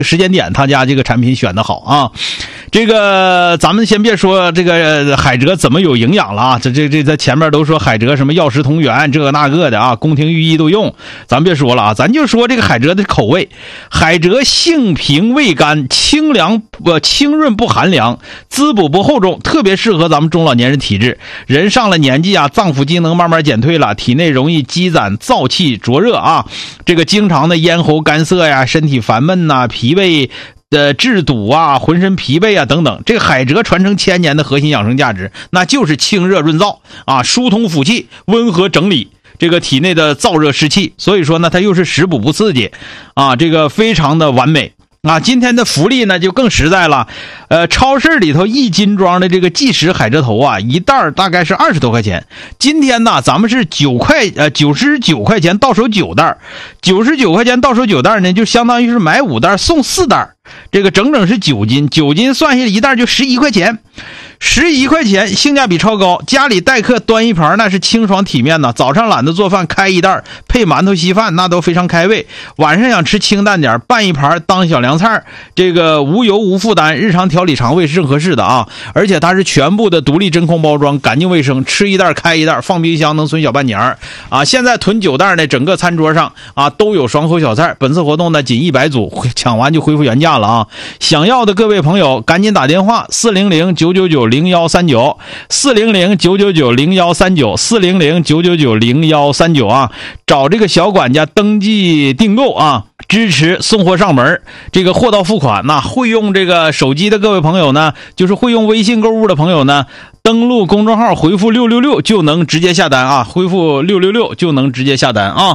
时间点他家这个产品选得好啊。这个咱们先别说这个海蜇怎么有营养了啊，这在前面都说海蜇什么药食同源这个那个的啊，宫廷御医都用，咱别说了啊，咱就说这个海蜇的口味。海蜇性平味甘，清润不寒凉，滋补不厚重，特别适合咱们中老年人体质。人上了年纪啊，脏腑机能慢慢减退了，体内容易积攒燥气灼热啊，这个经常的咽喉干涩呀，身体烦闷呐，疲惫治堵啊，浑身疲惫啊等等，这个海蜇传承1000年的核心养生价值，那就是清热润燥啊，疏通腑气，温和整理这个体内的燥热湿气，所以说呢，它又是食补不刺激啊，这个非常的完美啊。今天的福利呢就更实在了，超市里头1斤装的这个即食海蜇头啊，一袋大概是20多块钱。今天呢，咱们是99块钱到手9袋，99块钱到手9袋呢，就相当于是买5袋送4袋，这个整整是9斤，9斤算下来一袋就11块钱。11块钱，性价比超高，家里待客端一盘那是清爽体面呢。早上懒得做饭，开一袋配馒头稀饭，那都非常开胃。晚上想吃清淡点，拌一盘当小凉菜，这个无油无负担，日常调理肠胃是正合适的啊。而且它是全部的独立真空包装，干净卫生，吃一袋开一袋，放冰箱能存小半年啊。现在囤9袋呢，整个餐桌上啊都有爽口小菜。本次活动呢仅100组，抢完就恢复原价了啊。想要的各位朋友赶紧打电话400-999-0139 400-999-0139 400-999-0139啊，找这个小管家登记订购啊，支持送货上门。这个货到付款，那会用这个手机的各位朋友呢，就是会用微信购物的朋友呢，登录公众号回复666就能直接下单啊，回复666就能直接下单啊。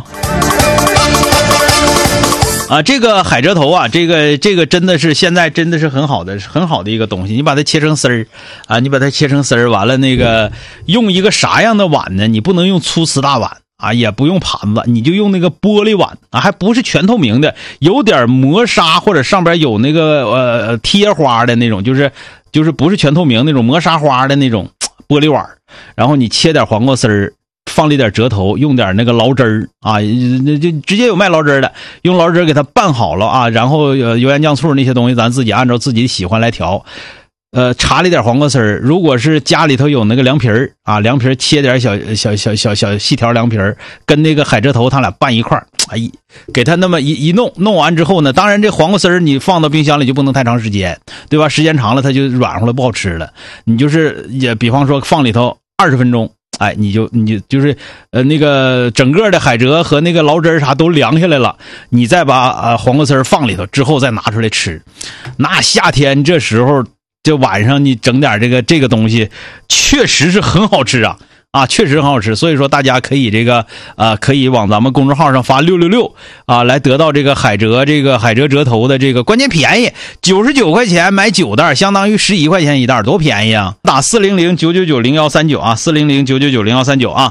这个海蜇头啊，这个真的是现在真的是很好的一个东西。你把它切成丝儿啊，完了那个用一个啥样的碗呢？你不能用粗瓷大碗啊，也不用盘子，你就用那个玻璃碗啊，还不是全透明的，有点磨砂或者上边有那个贴花的那种，就是不是全透明那种磨砂花的那种玻璃碗，然后你切点黄瓜丝儿。放里点蜇头，用点那个捞汁儿啊，就直接有卖捞汁儿的，用捞汁儿给它拌好了啊，然后油盐酱醋那些东西咱自己按照自己的喜欢来调。查里点黄瓜丝儿，如果是家里头有那个凉皮儿啊，凉皮儿切点小细条凉皮儿，跟那个海蜇头它俩拌一块儿，哎，给它那么一弄完之后呢，当然这黄瓜丝儿你放到冰箱里就不能太长时间，对吧？时间长了它就软乎了，不好吃了。你就是也比方说放里头20分钟。哎，你就是那个整个的海蜇和那个捞汁啥都凉下来了，你再把黄瓜丝放里头之后再拿出来吃，那夏天这时候这晚上你整点这个东西，确实是很好吃啊，确实很好吃。所以说大家可以可以往咱们公众号上发666啊，来得到这个海蜇蜇头的这个，关键便宜，99块钱买9袋，相当于11块钱一袋，多便宜啊！打400-999-0139啊，400-999-0139啊。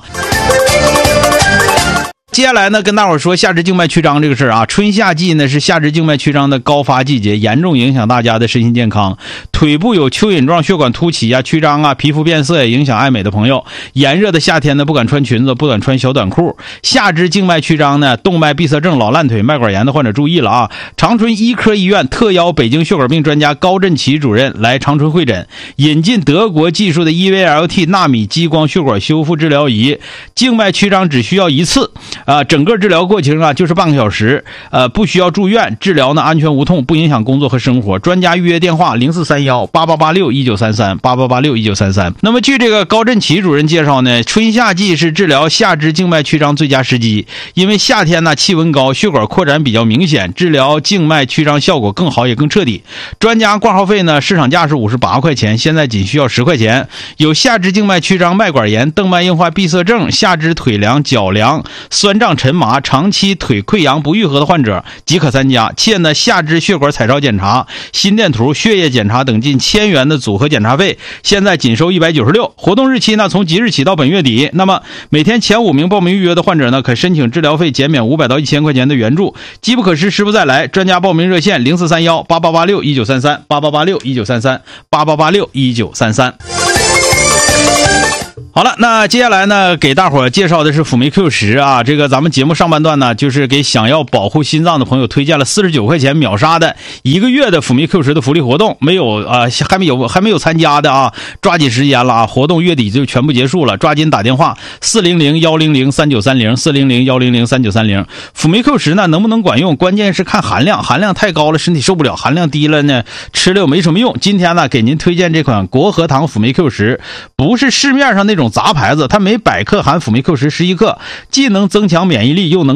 接下来呢，跟大伙说下肢静脉曲张这个事儿啊。春夏季呢是下肢静脉曲张的高发季节，严重影响大家的身心健康。腿部有蚯蚓状血管凸起啊、曲张啊、皮肤变色也影响爱美的朋友。炎热的夏天呢，不敢穿裙子，不敢穿小短裤。下肢静脉曲张呢，动脉闭塞症、老烂腿、脉管炎的患者注意了啊！长春医科医院特邀北京血管病专家高振奇主任来长春会诊，引进德国技术的 EVLT 纳米激光血管修复治疗仪，静脉曲张只需要1次。整个治疗过程啊就是半个小时，不需要住院，治疗呢安全无痛，不影响工作和生活。专家预约电话0431-8886-1933 那么据这个高振奇主任介绍呢，春夏季是治疗下肢静脉曲张最佳时机，因为夏天呢气温高，血管扩展比较明显，治疗静脉曲张效果更好也更彻底。专家挂号费呢市场价是58块钱，现在仅需要10块钱。有下肢静脉曲张、脉管炎、动脉硬化闭塞症、下肢腿凉、脚凉、酸胀沉麻、长期腿溃疡不愈合的患者即可参加。且呢下肢血管彩超检查、心电图、血液检查等近1000元的组合检查费，现在仅收196。活动日期呢从即日起到本月底。那么每天前5名报名预约的患者呢，可申请治疗费减免500到1000块钱的援助。机不可失，失不再来。专家报名热线0431-8886-1933 8886-1933 8886-1933。 好了，那接下来呢，给大伙儿介绍的是辅酶 Q10啊。这个咱们节目上半段呢，就是给想要保护心脏的朋友推荐了49块钱秒杀的1个月的辅酶 Q10的福利活动。没有还没有参加的啊，抓紧时间了啊！活动月底就全部结束了，抓紧打电话400-100-3930，400-100-3930。辅酶 Q10呢能不能管用，关键是看含量，含量太高了身体受不了，含量低了呢吃了又没什么用。今天呢给您推荐这款国和堂辅酶 Q10，不是市面上那种杂牌子，它每100克含辅酶 Q10 11克，既能增强免疫力，又能